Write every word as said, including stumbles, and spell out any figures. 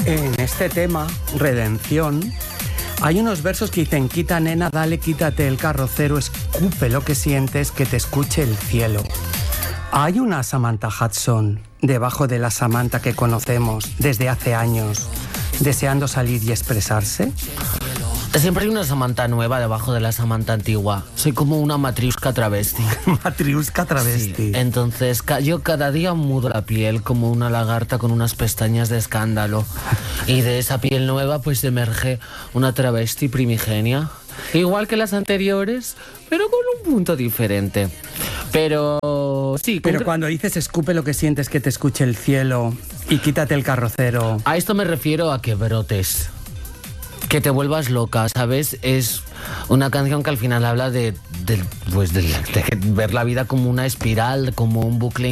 En este tema, redención, hay unos versos que dicen: quita nena, dale, quítate el carrocero, escupe lo que sientes, que te escuche el cielo. Hay una Samantha Hudson debajo de la Samantha que conocemos desde hace años, deseando salir y expresarse. Siempre hay una Samantha nueva debajo de la Samantha antigua. Soy como una matriusca travesti. Matriusca travesti. Sí. Entonces, ca- yo cada día mudo la piel como una lagarta con unas pestañas de escándalo. Y de esa piel nueva, pues emerge una travesti primigenia. Igual que las anteriores, pero con un punto diferente. Pero sí. Pero concre- cuando dices escupe lo que sientes, que te escuche el cielo y quítate el carrocero. A esto me refiero a que brotes. Que te vuelvas loca, ¿sabes? Es una canción que al final habla de, de, pues de, de ver la vida como una espiral, como un bucle